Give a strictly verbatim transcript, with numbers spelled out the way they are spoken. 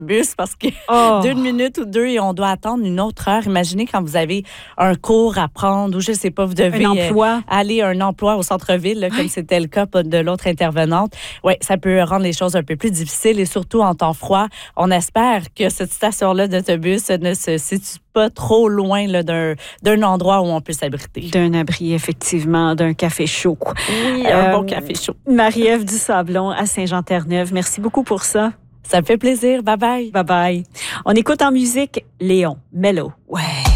bus parce que Oh. d'une minute ou deux et on doit attendre une autre heure. Imaginez quand vous avez un cours à prendre ou je sais pas, vous devez Un emploi. euh, aller à un emploi au centre-ville, là, comme c'était le cas de l'autre intervenante. Oui, ça peut rendre les choses un peu plus difficiles et surtout en temps froid. On espère que cette station-là d'autobus ne se situe pas trop loin là, d'un, d'un endroit où on peut s'abriter. D'un abri, effectivement, d'un café chaud. Oui, un Euh, bon café chaud. Marie-Ève Dusablon à Saint-Jean-Terre-Neuve, merci beaucoup pour ça. Ça me fait plaisir. Bye bye. Bye bye. On écoute en musique Léon, Mellow. Ouais.